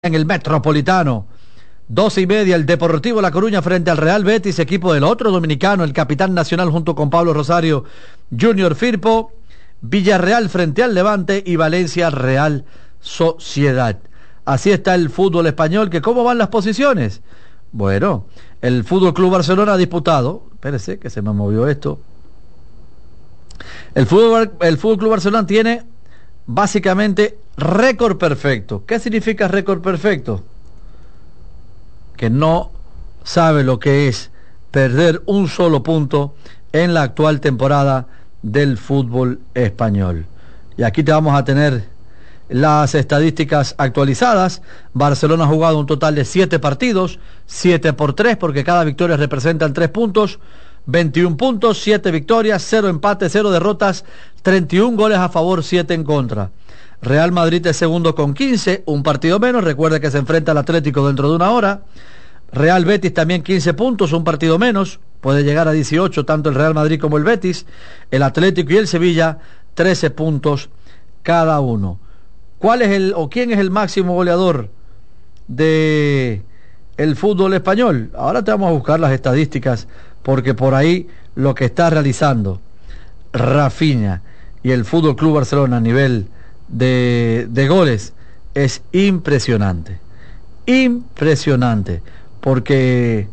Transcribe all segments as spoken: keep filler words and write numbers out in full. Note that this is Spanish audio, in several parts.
En el Metropolitano, doce y media, el Deportivo La Coruña frente al Real Betis, equipo del otro dominicano, el capitán nacional junto con Pablo Rosario, Junior Firpo. Villarreal frente al Levante y Valencia Real Sociedad. Así está el fútbol español. ¿Que cómo van las posiciones? Bueno, el Fútbol Club Barcelona ha disputado, espérese que se me movió esto. El Fútbol, el Fútbol Club Barcelona tiene básicamente récord perfecto. ¿Qué significa récord perfecto? Que no sabe lo que es perder un solo punto en la actual temporada del fútbol español. Y aquí te vamos a tener las estadísticas actualizadas. Barcelona ha jugado un total de siete partidos, siete por tres, porque cada victoria representa tres puntos, veintiún puntos, siete victorias, cero empates, cero derrotas, treinta y un goles a favor, siete en contra. Real Madrid es segundo con quince, un partido menos. Recuerda que se enfrenta al Atlético dentro de una hora. Real Betis también quince puntos, un partido menos. Puede llegar a dieciocho tanto el Real Madrid como el Betis. El Atlético y el Sevilla, trece puntos cada uno. ¿Cuál es el o quién es el máximo goleador de el fútbol español? Ahora te vamos a buscar las estadísticas, porque por ahí lo que está realizando Rafinha y el Fútbol Club Barcelona a nivel de, de goles es impresionante. Impresionante. Porque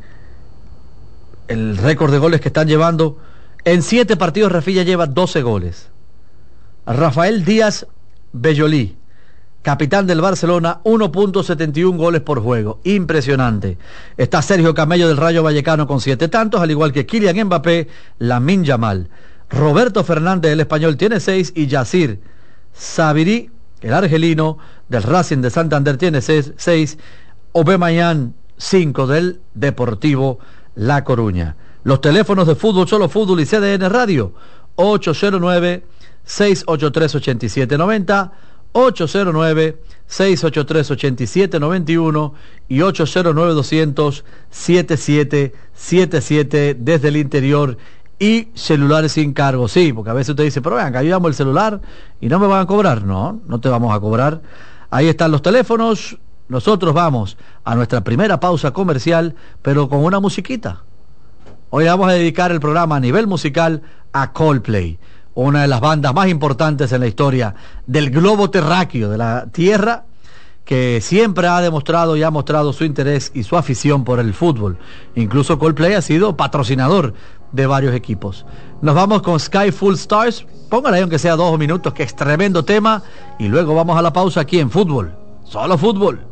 el récord de goles que están llevando, en siete partidos Rafinha lleva doce goles. Rafael Díaz Bellolí, capitán del Barcelona, uno punto setenta y uno goles por juego. Impresionante. Está Sergio Camello del Rayo Vallecano con siete tantos, al igual que Kylian Mbappé, Lamine Yamal. Roberto Fernández, el español, tiene seis, y Yacir Sabiri, el argelino del Racing de Santander, tiene seis. Aubameyang, cinco del Deportivo La Coruña. Los teléfonos de Fútbol Solo Fútbol y C D N Radio: ocho cero nueve, seis ocho tres, ocho siete nueve cero, ocho cero nueve, seis ocho tres, ocho siete nueve uno y ocho cero nueve, doscientos, setenta y siete setenta y siete desde el interior, y celulares sin cargo. Sí, porque a veces usted dice, pero vean, acá llevamos el celular y no me van a cobrar. No, no te vamos a cobrar. Ahí están los teléfonos. Nosotros vamos a nuestra primera pausa comercial, pero con una musiquita. Hoy vamos a dedicar el programa a nivel musical a Coldplay, una de las bandas más importantes en la historia del globo terráqueo, de la Tierra, que siempre ha demostrado y ha mostrado su interés y su afición por el fútbol. Incluso Coldplay ha sido patrocinador de varios equipos. Nos vamos con Sky Full Stars. Póngale ahí aunque sea dos minutos, que es tremendo tema, y luego vamos a la pausa aquí en Fútbol Solo Fútbol.